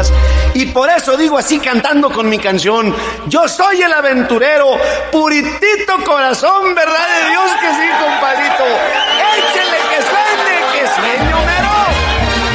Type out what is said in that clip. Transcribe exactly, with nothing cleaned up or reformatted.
días. Y por eso digo así cantando con mi canción: yo soy el aventurero, puritito corazón, ¿verdad de Dios que sí, compadrito?